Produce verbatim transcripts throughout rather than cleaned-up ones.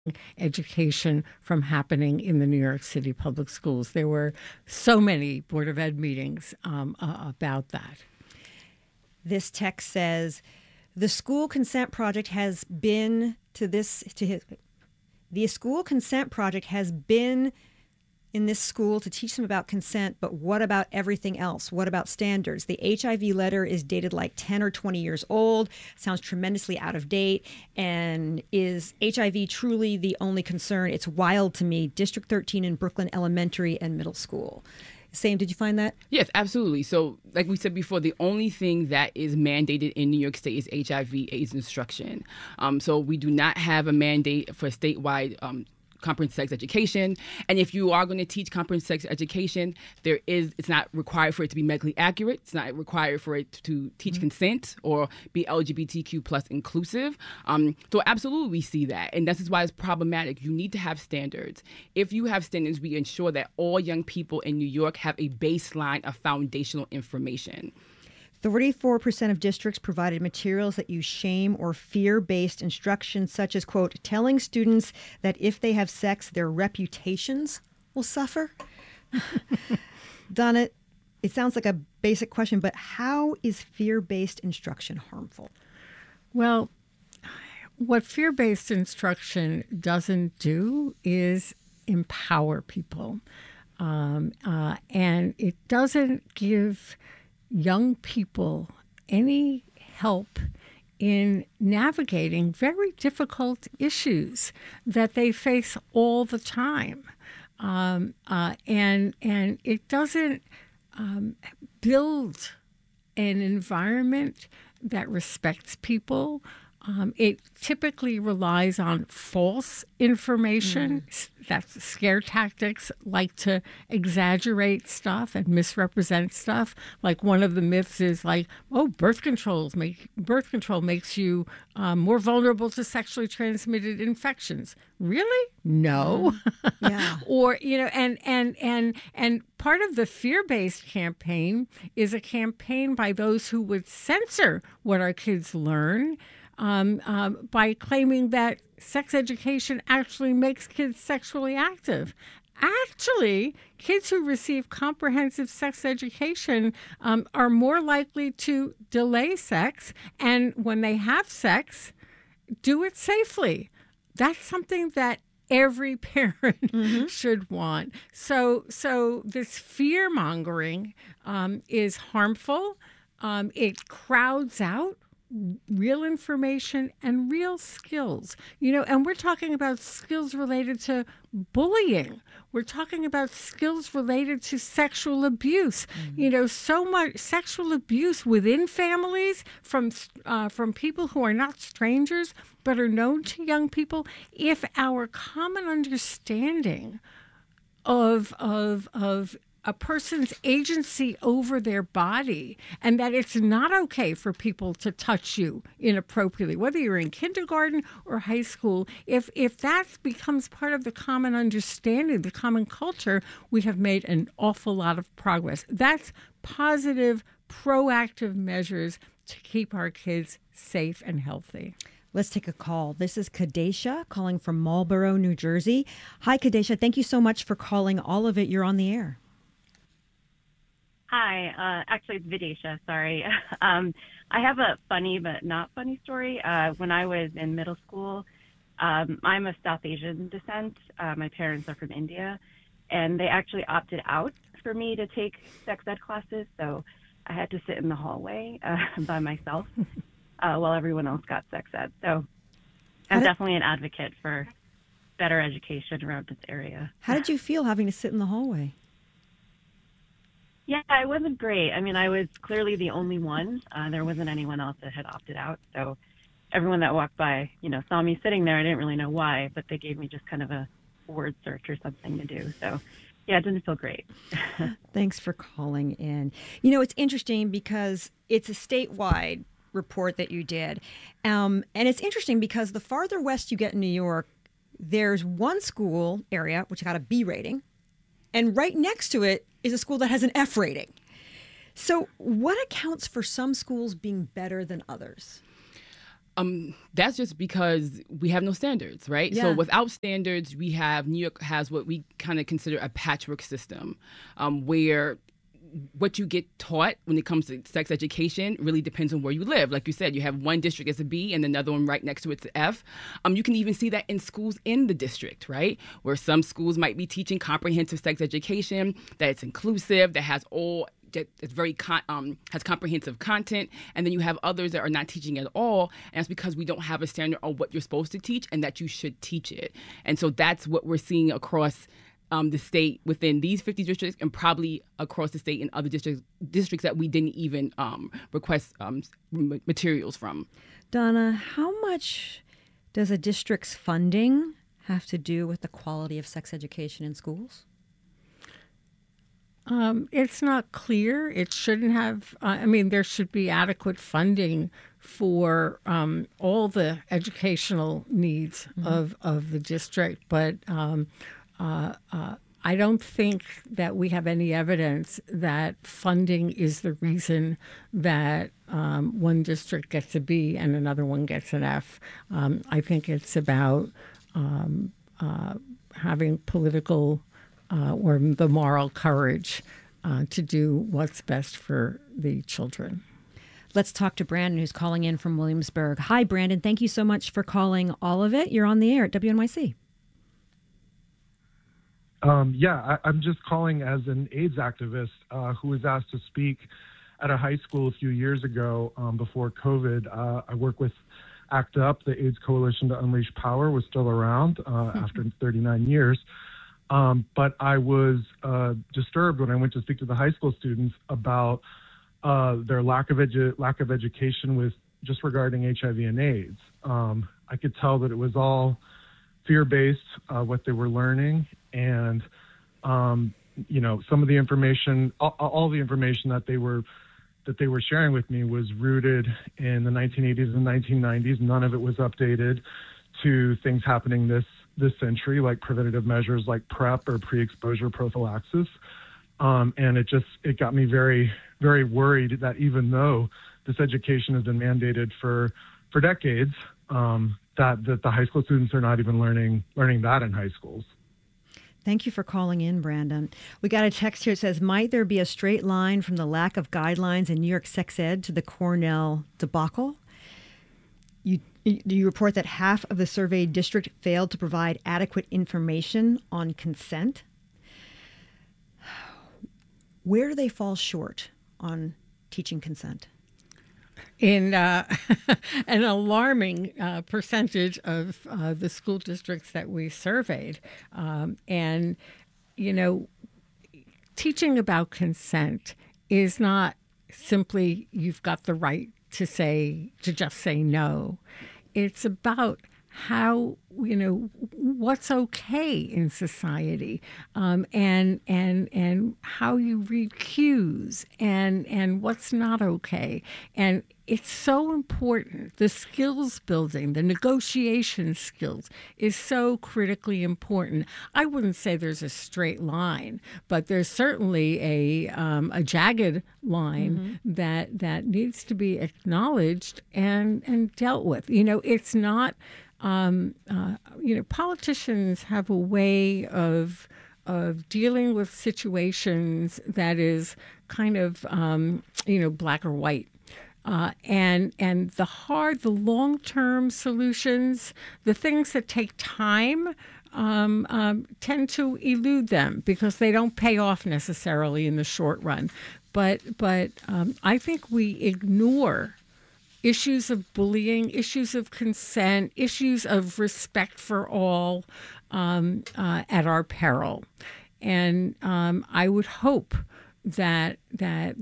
education from happening in the New York City public schools. There were so many Board of Ed meetings um, uh, about that. This text says, the school consent project has been to this, to his, the school consent project has been in this school to teach them about consent, but what about everything else? What about standards? The H I V letter is dated like ten or twenty years old, sounds tremendously out of date, and is H I V truly the only concern? It's wild to me. District thirteen in Brooklyn Elementary and Middle School. Sam, did you find that? Yes, absolutely. So like we said before, the only thing that is mandated in New York State is H I V AIDS instruction. Um, so we do not have a mandate for statewide um comprehensive sex education. And if you are going to teach comprehensive sex education, there is, it's not required for it to be medically accurate. It's not required for it to teach mm-hmm. consent or be L G B T Q plus inclusive. Um, so absolutely we see that. And this is why it's problematic. You need to have standards. If you have standards, we ensure that all young people in New York have a baseline of foundational information. thirty-four percent of districts provided materials that use shame or fear-based instruction, such as, quote, telling students that if they have sex, their reputations will suffer. Donna, it sounds like a basic question, but how is fear-based instruction harmful? Well, what fear-based instruction doesn't do is empower people. Um, uh, and it doesn't give young people any help in navigating very difficult issues that they face all the time. Um, uh, and, and it doesn't um, build an environment that respects people. Um, it typically relies on false information. Mm. That's scare tactics, like to exaggerate stuff and misrepresent stuff. Like one of the myths is like, oh, birth controls make birth control makes you um, more vulnerable to sexually transmitted infections. Really? No. Mm. Yeah. Or, you know, and and and and part of the fear-based campaign is a campaign by those who would censor what our kids learn. Um, um, by claiming that sex education actually makes kids sexually active. Actually, kids who receive comprehensive sex education um, are more likely to delay sex, and when they have sex, do it safely. That's something that every parent mm-hmm. should want. So, so this fear-mongering um, is harmful. Um, it crowds out real information and real skills, you know, and we're talking about skills related to bullying. We're talking about skills related to sexual abuse. Mm-hmm. You know, so much sexual abuse within families from uh, from people who are not strangers but are known to young people. If our common understanding of of of a person's agency over their body, and that it's not okay for people to touch you inappropriately, whether you're in kindergarten or high school, if if that becomes part of the common understanding, the common culture, we have made an awful lot of progress. That's positive, proactive measures to keep our kids safe and healthy. Let's take a call. This is Kadesha calling from Marlboro, New Jersey. Hi, Kadesha. Thank you so much for calling All of It. You're on the air. Hi, uh, actually it's Videsha, sorry. um, I have a funny but not funny story. Uh, when I was in middle school, um, I'm of South Asian descent. Uh, my parents are from India, and they actually opted out for me to take sex ed classes, so I had to sit in the hallway uh, by myself uh, while everyone else got sex ed. So I'm did, definitely an advocate for better education around this area. How did you feel having to sit in the hallway? Yeah, it wasn't great. I mean, I was clearly the only one. Uh, there wasn't anyone else that had opted out. So everyone that walked by, you know, saw me sitting there. I didn't really know why, but they gave me just kind of a word search or something to do. So, yeah, it didn't feel great. Thanks for calling in. You know, it's interesting because it's a statewide report that you did. Um, and it's interesting because the farther west you get in New York, there's one school area which got a B rating. And right next to it is a school that has an F rating. So what accounts for some schools being better than others? Um, that's just because we have no standards, right? Yeah. So without standards, we have New York has what we kind of consider a patchwork system, um, where what you get taught when it comes to sex education really depends on where you live. Like you said, you have one district as a B and another one right next to it's an F. Um, you can even see that in schools in the district, right? Where some schools might be teaching comprehensive sex education, that it's inclusive, that has all that it's very con- um, has comprehensive content, and then you have others that are not teaching at all, and that's because we don't have a standard on what you're supposed to teach and that you should teach it. And so that's what we're seeing across um, the state within these fifty districts, and probably across the state in other districts districts that we didn't even um, request um, materials from. Donna, how much does a district's funding have to do with the quality of sex education in schools? Um, it's not clear. It shouldn't have. Uh, I mean, there should be adequate funding for um, all the educational needs mm-hmm. of, of the district. But um, uh, uh, I don't think that we have any evidence that funding is the reason that um, one district gets a B and another one gets an F. Um, I think it's about um, uh, having political Uh, or the moral courage uh, to do what's best for the children. Let's talk to Brandon, who's calling in from Williamsburg. Hi, Brandon. Thank you so much for calling All of It. You're on the air at W N Y C. Um, yeah, I, I'm just calling as an AIDS activist uh, who was asked to speak at a high school a few years ago um, before COVID. Uh, I work with ACT UP, the AIDS Coalition to Unleash Power, was still around uh, mm-hmm. after thirty-nine years. Um, but I was uh, disturbed when I went to speak to the high school students about uh, their lack of edu- lack of education with just regarding H I V and AIDS. Um, I could tell that it was all fear-based, uh, what they were learning, and um, you know, some of the information, all, all the information that they were that they were sharing with me was rooted in the nineteen eighties and nineteen nineties. None of it was updated to things happening this this century, like preventative measures like PrEP or pre-exposure prophylaxis. Um, and it just, it got me very, very worried that even though this education has been mandated for, for decades, um, that, that the high school students are not even learning, learning that in high schools. Thank you for calling in, Brandon. We got a text here that says, might there be a straight line from the lack of guidelines in New York sex ed to the Cornell debacle? You Do you report that half of the surveyed district failed to provide adequate information on consent? Where do they fall short on teaching consent? In uh, an alarming uh, percentage of uh, the school districts that we surveyed. Um, and, you know, teaching about consent is not simply you've got the right to say, to just say no. It's about how, you know, what's okay in society, um, and and and how you read cues, and and what's not okay. And it's so important. The skills building, the negotiation skills is so critically important. I wouldn't say there's a straight line, but there's certainly a um, a jagged line mm-hmm. that that needs to be acknowledged and and dealt with. You know, it's not. Um, uh, you know, politicians have a way of of dealing with situations that is kind of um, you know, black or white. Uh, and and the hard, the long-term solutions, the things that take time, um, um, tend to elude them because they don't pay off necessarily in the short run. But but um, I think we ignore issues of bullying, issues of consent, issues of respect for all um, uh, at our peril. And um, I would hope that that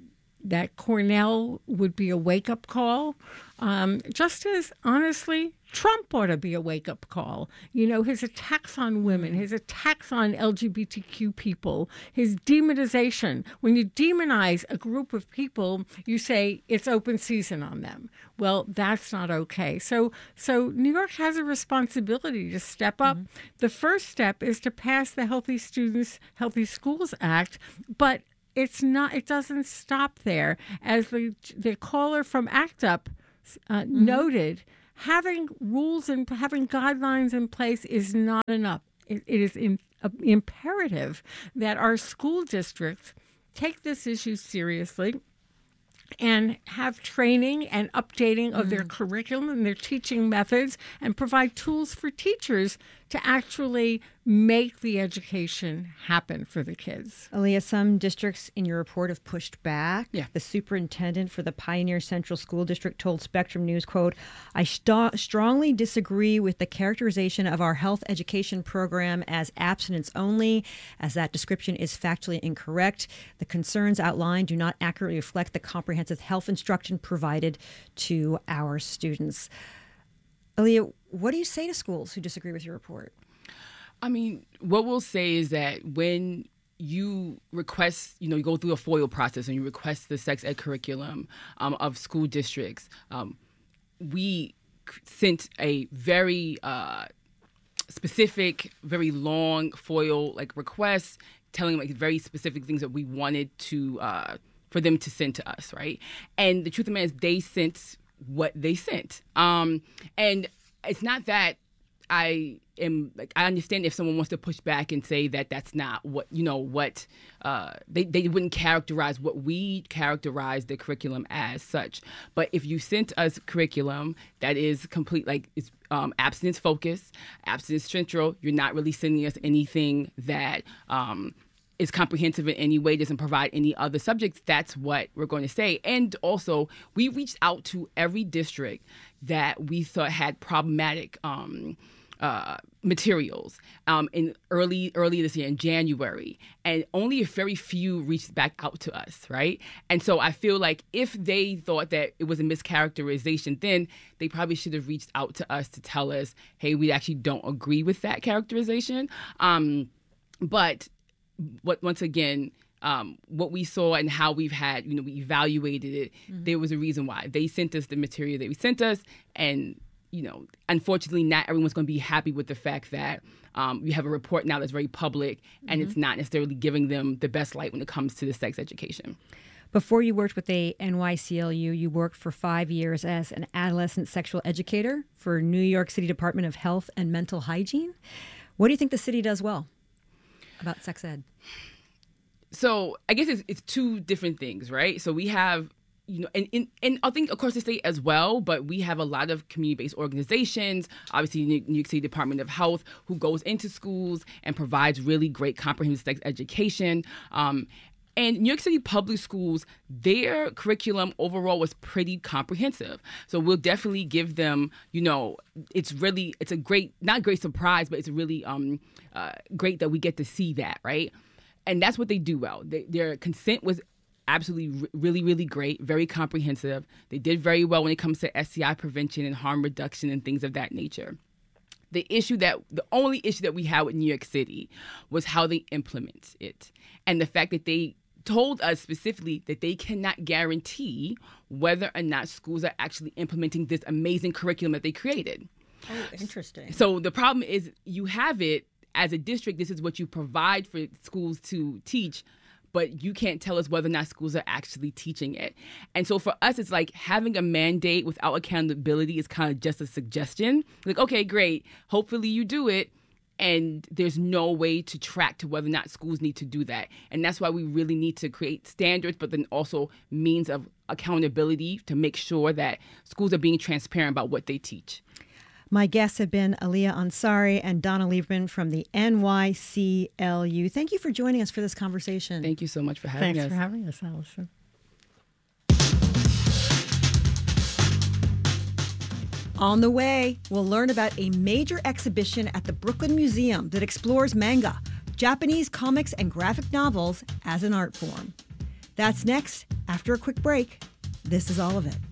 that Cornell would be a wake-up call, um, just as, honestly, Trump ought to be a wake-up call. You know, his attacks on women, his attacks on L G B T Q people, his demonization. When you demonize a group of people, you say it's open season on them. Well, that's not okay. So, so New York has a responsibility to step up. Mm-hmm. The first step is to pass the Healthy Students, Healthy Schools Act, but it's not. It doesn't stop there. As the the caller from ACT UP uh, mm-hmm. noted, having rules and having guidelines in place is not enough. It, it is in, uh, imperative that our school districts take this issue seriously and have training and updating of mm. their curriculum and their teaching methods, and provide tools for teachers to actually make the education happen for the kids. Aaliyah, some districts in your report have pushed back. Yeah. The superintendent for the Pioneer Central School District told Spectrum News, quote, I st- strongly disagree with the characterization of our health education program as abstinence only, as that description is factually incorrect. The concerns outlined do not accurately reflect the comprehensive health instruction provided to our students. Aaliyah, what do you say to schools who disagree with your report? I mean, what we'll say is that when you request, you know, you go through a FOIL process and you request the sex ed curriculum um, of school districts, um, we sent a very uh, specific, very long FOIL like request telling like very specific things that we wanted to uh, for them to send to us, right? And the truth of the matter is they sent what they sent. Um, and it's not that I am like, I understand if someone wants to push back and say that that's not what, you know, what uh, they, they wouldn't characterize what we characterize the curriculum as such. But if you sent us curriculum that is complete, like it's um, abstinence focused, abstinence central, you're not really sending us anything that um, is comprehensive in any way, doesn't provide any other subjects, that's what we're going to say. And also, we reached out to every district that we thought had problematic um, uh, materials um, in early early this year, in January, and only a very few reached back out to us, right? And so I feel like if they thought that it was a mischaracterization, then they probably should have reached out to us to tell us, hey, we actually don't agree with that characterization. Um, but what once again, um, what we saw and how we've had, you know, we evaluated it, mm-hmm. there was a reason why. They sent us the material that we sent us, and, you know, unfortunately, not everyone's going to be happy with the fact that um, we have a report now that's very public, mm-hmm. and it's not necessarily giving them the best light when it comes to the sex education. Before you worked with the N Y C L U, you worked for five years as an adolescent sexual educator for New York City Department of Health and Mental Hygiene. What do you think the city does well about sex ed? So I guess it's, it's two different things, right? So we have, you know, and, and, and I think across the state as well, but we have a lot of community-based organizations, obviously New York City Department of Health, who goes into schools and provides really great comprehensive sex education. Um, And New York City public schools, their curriculum overall was pretty comprehensive. So we'll definitely give them, you know, it's really, it's a great, not great surprise, but it's really um, uh, great that we get to see that, right? And that's what they do well. They, their consent was absolutely r- really, really great, very comprehensive. They did very well when it comes to S T I prevention and harm reduction and things of that nature. The issue that, the only issue that we had with New York City was how they implement it. And the fact that they told us specifically that they cannot guarantee whether or not schools are actually implementing this amazing curriculum that they created. Oh, interesting. So the problem is you have it as a district, this is what you provide for schools to teach, but you can't tell us whether or not schools are actually teaching it. And so for us, it's like having a mandate without accountability is kind of just a suggestion. Like, okay, great. Hopefully you do it. And there's no way to track to whether or not schools need to do that. And that's why we really need to create standards, but then also means of accountability to make sure that schools are being transparent about what they teach. My guests have been Aaliyah Ansari and Donna Lieberman from the N Y C L U. Thank you for joining us for this conversation. Thank you so much for having Thanks us. Thanks for having us, Allison. On the way, we'll learn about a major exhibition at the Brooklyn Museum that explores manga, Japanese comics and graphic novels as an art form. That's next, after a quick break. This is All of It.